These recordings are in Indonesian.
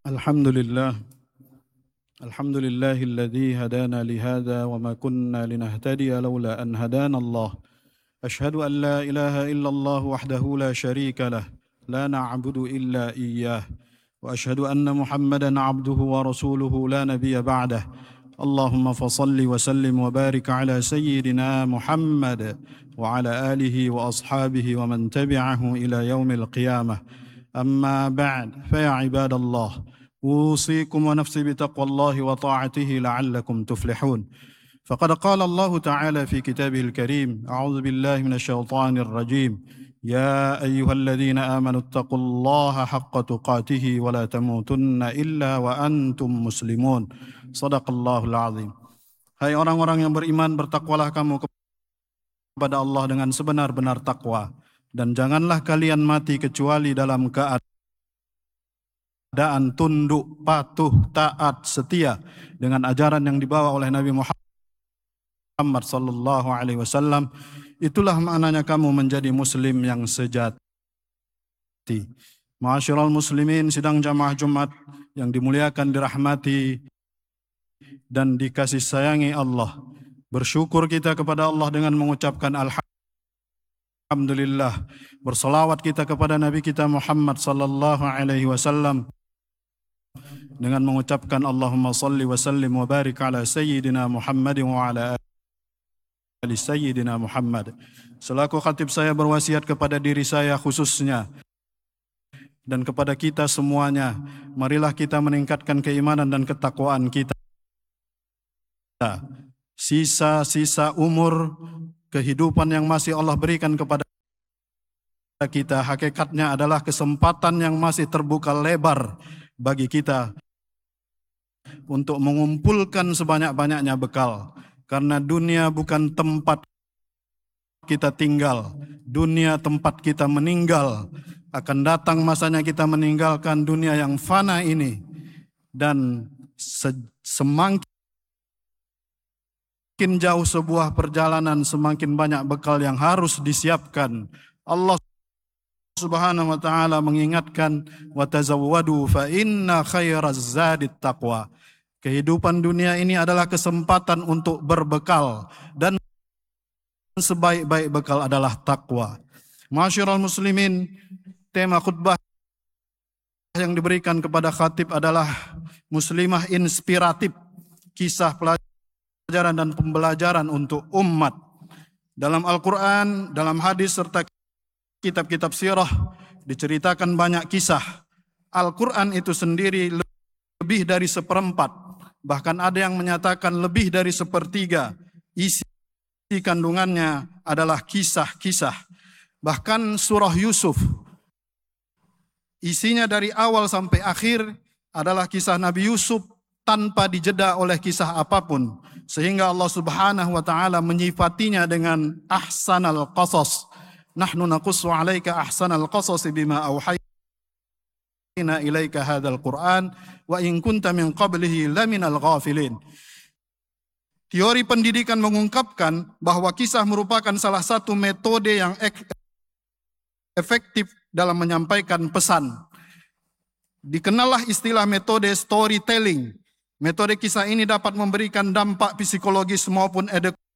الحمد لله الحمد لله الذي هدانا لهذا وما كنا لنهتدي لولا أن هدانا الله أشهد أن لا إله إلا الله وحده لا شريك له لا نعبد إلا إياه وأشهد أن محمدا عبده ورسوله لا نبي بعده اللهم فصل وسلم وبارك على سيدنا محمد وعلى آله وأصحابه ومن تبعه إلى يوم القيامة أما بعد فيا عباد الله أوصيكم ونفسي بتقوى الله وطاعته لعلكم تفلحون فقد قال الله تعالى في كتابه الكريم أعوذ بالله من الشيطان الرجيم يا أيها الذين آمنوا اتقوا الله حق تقاته ولا تموتن إلا وأنتم مسلمون صدق الله العظيم. Hai orang-orang yang beriman, bertakwalah kamu kepada Allah dengan sebenar-benar takwa, dan janganlah kalian mati kecuali dalam keadaan tunduk, patuh, taat, setia dengan ajaran yang dibawa oleh Nabi Muhammad sallallahu alaihi wasallam. Itulah maknanya kamu menjadi muslim yang sejati. Ma'asyiral muslimin, sidang jamaah Jumat yang dimuliakan, dirahmati dan dikasih sayangi Allah. Bersyukur kita kepada Allah dengan mengucapkan alhamdulillah. Berselawat kita kepada Nabi kita Muhammad sallallahu alaihi wasallam dengan mengucapkan Allahumma salli wa sallim wa barik ala sayyidina Muhammad wa ala ali sayyidina Muhammad. Selaku khatib saya berwasiat kepada diri saya khususnya dan kepada kita semuanya, marilah kita meningkatkan keimanan dan ketakwaan kita. Sisa-sisa umur kehidupan yang masih Allah berikan kepada kita, hakikatnya adalah kesempatan yang masih terbuka lebar bagi kita untuk mengumpulkan sebanyak-banyaknya bekal. Karena dunia bukan tempat kita tinggal, dunia tempat kita meninggal. Akan datang masanya kita meninggalkan dunia yang fana ini, dan semakin jauh sebuah perjalanan, semakin banyak bekal yang harus disiapkan. Allah Subhanahu wa ta'ala mengingatkan, wa tazawwadu fa inna khairaz zadit taqwa. Kehidupan dunia ini adalah kesempatan untuk berbekal, dan sebaik-baik bekal adalah takwa. Ma'asyiral muslimin, tema khutbah yang diberikan kepada khatib adalah muslimah inspiratif, kisah pelajaran dan pembelajaran untuk umat. Dalam Al-Quran, dalam hadis serta kitab-kitab sirah diceritakan banyak kisah. Al-Quran itu sendiri lebih dari seperempat, bahkan ada yang menyatakan lebih dari sepertiga isi kandungannya adalah kisah-kisah. Bahkan surah Yusuf isinya dari awal sampai akhir adalah kisah Nabi Yusuf tanpa dijeda oleh kisah apapun, sehingga Allah Subhanahu wa ta'ala menyifatinya dengan ahsanal qasas. Nahnu naqussu 'alaika ahsanal qasas bima auhayna ilaika hadzal Qur'an wa in kunta min qablihi laminal ghafilin. Teori pendidikan mengungkapkan bahwa kisah merupakan salah satu metode yang efektif dalam menyampaikan pesan. Dikenallah istilah metode storytelling. Metode kisah ini dapat memberikan dampak psikologis maupun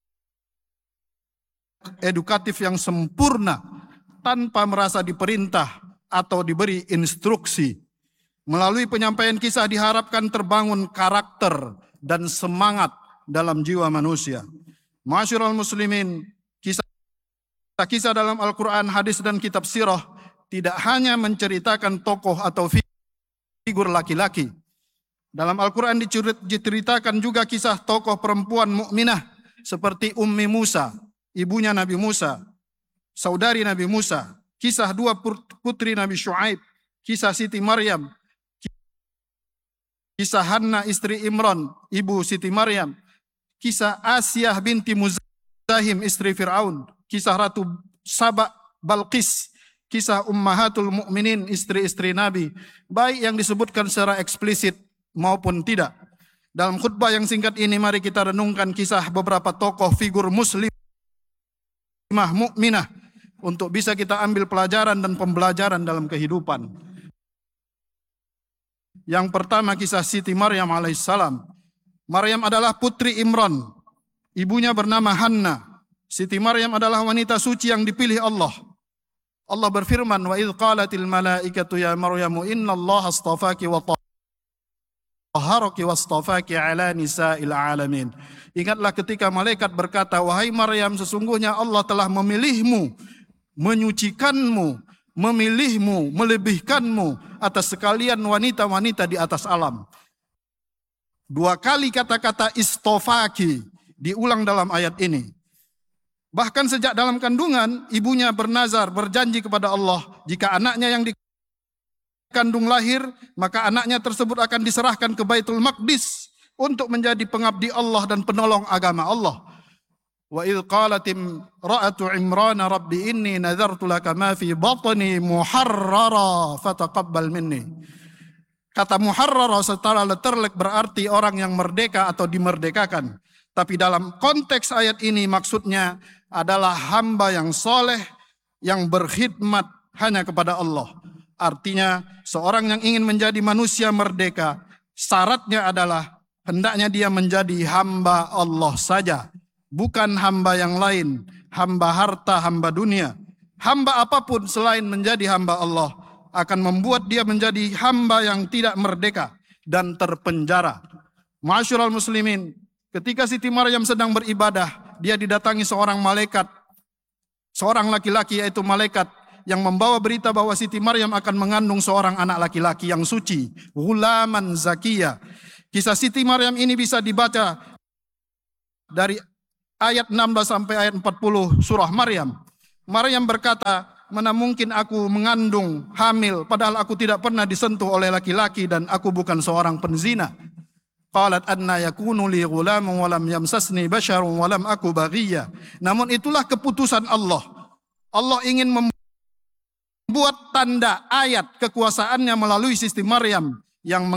edukatif yang sempurna tanpa merasa diperintah atau diberi instruksi. Melalui penyampaian kisah diharapkan terbangun karakter dan semangat dalam jiwa manusia. Ma'asyiral muslimin, kisah-kisah dalam Al-Quran, hadis dan kitab sirah tidak hanya menceritakan tokoh atau figur laki-laki. Dalam Al-Quran diceritakan juga kisah tokoh perempuan mukminah seperti Ummi Musa, ibunya Nabi Musa, saudari Nabi Musa, kisah dua putri Nabi Syuaib, kisah Siti Maryam, kisah Hanna istri Imran, ibu Siti Maryam, kisah Asiyah binti Muzahim istri Fir'aun, kisah Ratu Saba Balqis, kisah Ummahatul Mukminin istri-istri Nabi, baik yang disebutkan secara eksplisit maupun tidak. Dalam khutbah yang singkat ini, mari kita renungkan kisah beberapa tokoh figur muslimah mukminah untuk bisa kita ambil pelajaran dan pembelajaran dalam kehidupan. Yang pertama kisah Siti Maryam alaihissalam. Maryam adalah putri Imran. Ibunya bernama Hanna. Siti Maryam adalah wanita suci yang dipilih Allah. Allah berfirman, wa idh qalatil malaikatu ya Maryamu innallaha astafaki wa tahharaki wastafaki ala nisa'il alamin. Ingatlah ketika malaikat berkata, wahai Maryam, sesungguhnya Allah telah memilihmu, menyucikanmu, memilihmu, melebihkanmu atas sekalian wanita-wanita di atas alam. 2 kali kata-kata istofaki diulang dalam ayat ini. Bahkan sejak dalam kandungan, ibunya bernazar, berjanji kepada Allah, jika anaknya yang dikandung lahir, maka anaknya tersebut akan diserahkan ke Baitul Maqdis untuk menjadi pengabdi Allah dan penolong agama Allah. Wa idh qalat imra'atu Imran rabbi inni nadhartu laka ma fi batni muharrara fataqabbal minni. Kata muharrara secara letterlek berarti orang yang merdeka atau dimerdekakan. Tapi dalam konteks ayat ini maksudnya adalah hamba yang soleh, yang berkhidmat hanya kepada Allah. Artinya seorang yang ingin menjadi manusia merdeka, syaratnya adalah hendaknya dia menjadi hamba Allah saja. Bukan hamba yang lain, hamba harta, hamba dunia. Hamba apapun selain menjadi hamba Allah akan membuat dia menjadi hamba yang tidak merdeka dan terpenjara. Ma'asyiral muslimin, ketika Siti Maryam sedang beribadah, dia didatangi seorang malaikat, seorang laki-laki yaitu malaikat yang membawa berita bahwa Siti Maryam akan mengandung seorang anak laki-laki yang suci, ghulaman zakiyah. Kisah Siti Maryam ini bisa dibaca dari ayat 16 sampai ayat 40 surah Maryam. Maryam berkata, mana mungkin aku mengandung hamil padahal aku tidak pernah disentuh oleh laki-laki dan aku bukan seorang penzina. Qalat anna yakunu li ghulamun wa lam yamsasni basharun wa lam aku baghiyya. Namun itulah keputusan Allah. Allah ingin membuat tanda ayat kekuasaannya melalui Siti Maryam yang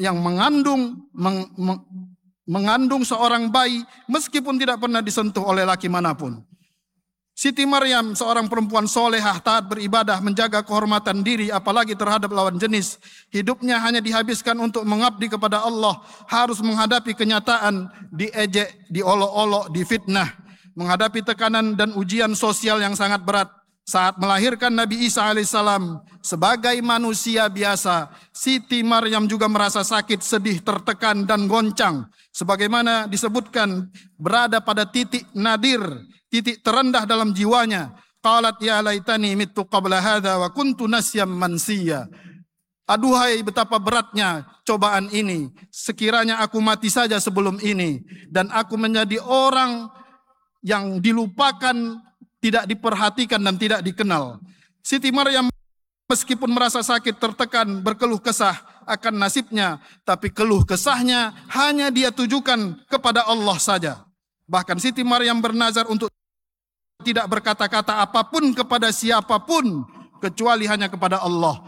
mengandung seorang bayi meskipun tidak pernah disentuh oleh laki manapun. Siti Maryam seorang perempuan solehah, taat beribadah, menjaga kehormatan diri apalagi terhadap lawan jenis. Hidupnya hanya dihabiskan untuk mengabdi kepada Allah, harus menghadapi kenyataan, diejek, diolok-olok, difitnah, menghadapi tekanan dan ujian sosial yang sangat berat. Saat melahirkan Nabi Isa alaihissalam sebagai manusia biasa, Siti Maryam juga merasa sakit, sedih, tertekan dan goncang. Sebagaimana disebutkan berada pada titik nadir, titik terendah dalam jiwanya. Qalat ya laitani mittu qabla hadza wa kuntu nasyam mansiya. Aduhai betapa beratnya cobaan ini. Sekiranya aku mati saja sebelum ini dan aku menjadi orang yang dilupakan, tidak diperhatikan dan tidak dikenal. Siti Maryam meskipun merasa sakit, tertekan, berkeluh kesah akan nasibnya, tapi keluh kesahnya hanya dia tujukan kepada Allah saja. Bahkan Siti Maryam bernazar untuk tidak berkata-kata apapun kepada siapapun kecuali hanya kepada Allah.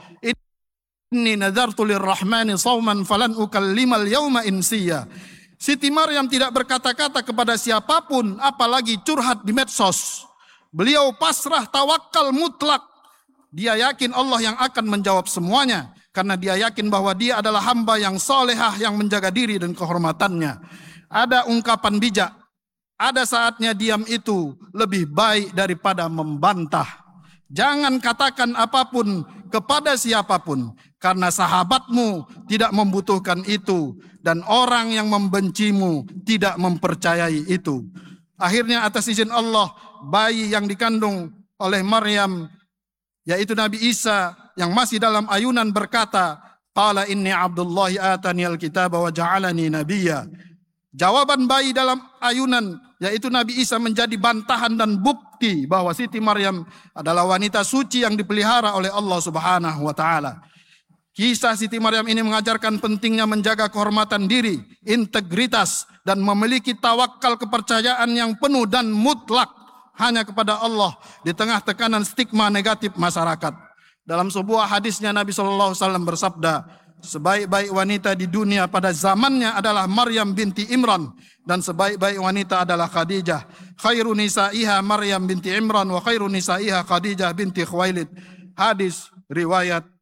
Inni nadartu lirrahmani shauman falan ukallimal yauma insiya. Siti Maryam tidak berkata-kata kepada siapapun, apalagi curhat di medsos. Beliau pasrah, tawakal mutlak. Dia yakin Allah yang akan menjawab semuanya. Karena dia yakin bahwa dia adalah hamba yang solehah yang menjaga diri dan kehormatannya. Ada ungkapan bijak. Ada saatnya diam itu lebih baik daripada membantah. Jangan katakan apapun kepada siapapun. Karena sahabatmu tidak membutuhkan itu. Dan orang yang membencimu tidak mempercayai itu. Akhirnya atas izin Allah, bayi yang dikandung oleh Maryam, yaitu Nabi Isa yang masih dalam ayunan berkata, Qala inni Abdullahi atani al-kitaba wa ja'alani nabiyya. Jawaban bayi dalam ayunan, yaitu Nabi Isa, menjadi bantahan dan bukti bahwa Siti Maryam adalah wanita suci yang dipelihara oleh Allah Subhanahu wa taala. Kisah Siti Maryam ini mengajarkan pentingnya menjaga kehormatan diri, integritas, dan memiliki tawakal kepercayaan yang penuh dan mutlak hanya kepada Allah di tengah tekanan stigma negatif masyarakat. Dalam sebuah hadisnya Nabi SAW bersabda, sebaik-baik wanita di dunia pada zamannya adalah Maryam binti Imran dan sebaik-baik wanita adalah Khadijah. Khairu nisaiha Maryam binti Imran wa khairu nisaiha Khadijah binti Khuwailid. Hadis riwayat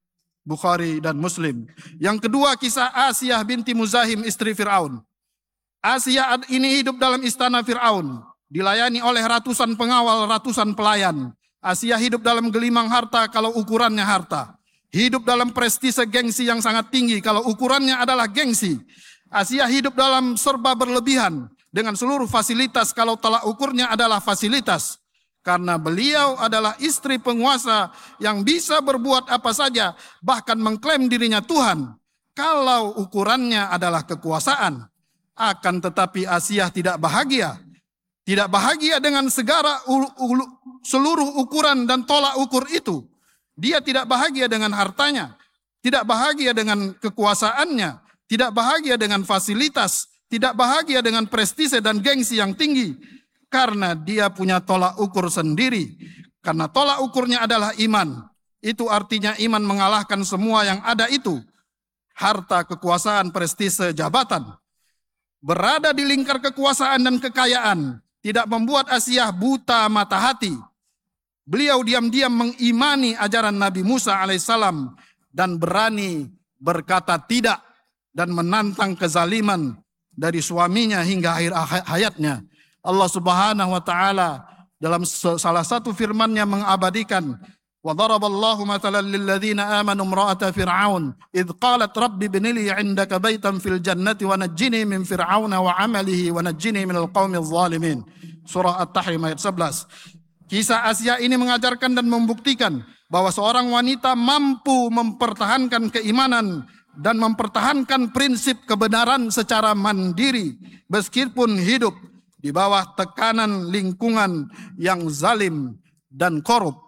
Bukhari dan Muslim. Yang kedua, kisah Asiyah binti Muzahim, istri Fir'aun. Asiyah ini hidup dalam istana Fir'aun, dilayani oleh ratusan pengawal, ratusan pelayan. Asiyah hidup dalam gelimang harta kalau ukurannya harta. Hidup dalam prestise gengsi yang sangat tinggi kalau ukurannya adalah gengsi. Asiyah hidup dalam serba berlebihan dengan seluruh fasilitas kalau tolak ukurnya adalah fasilitas. Karena beliau adalah istri penguasa yang bisa berbuat apa saja, bahkan mengklaim dirinya Tuhan. Kalau ukurannya adalah kekuasaan, akan tetapi Asiyah tidak bahagia. Tidak bahagia dengan seluruh ukuran dan tolak ukur itu. Dia tidak bahagia dengan hartanya, tidak bahagia dengan kekuasaannya, tidak bahagia dengan fasilitas, tidak bahagia dengan prestise dan gengsi yang tinggi. Karena dia punya tolak ukur sendiri. Karena tolak ukurnya adalah iman. Itu artinya iman mengalahkan semua yang ada itu. Harta, kekuasaan, prestise, jabatan. Berada di lingkar kekuasaan dan kekayaan tidak membuat Asiyah buta mata hati. Beliau diam-diam mengimani ajaran Nabi Musa alaihissalam dan berani berkata tidak dan menantang kezaliman dari suaminya hingga akhir hayatnya. Allah Subhanahu wa taala dalam salah satu firman-Nya mengabadikan, wa daraballahu mathalan lil ladzina amanu imra'ata fir'aun id qalat rabbi ibni li 'indaka baitan fil jannati wa najjini min fir'auna wa 'amalihi wa najjini minal qaumidz zalimin. Surah At-Tahrim ayat 11. Kisah Asiyah ini mengajarkan dan membuktikan bahwa seorang wanita mampu mempertahankan keimanan dan mempertahankan prinsip kebenaran secara mandiri meskipun hidup di bawah tekanan lingkungan yang zalim dan korup.